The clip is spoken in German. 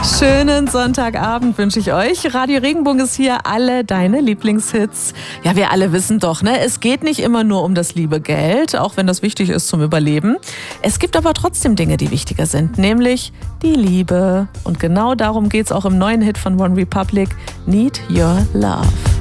Schönen Sonntagabend wünsche ich euch. Radio Regenbogen ist hier, alle deine Lieblingshits. Ja, wir alle wissen doch, ne? Es geht nicht immer nur um das liebe Geld, auch wenn das wichtig ist zum Überleben. Es gibt aber trotzdem Dinge, die wichtiger sind, nämlich die Liebe. Und genau darum geht's auch im neuen Hit von One Republic, Need Your Love.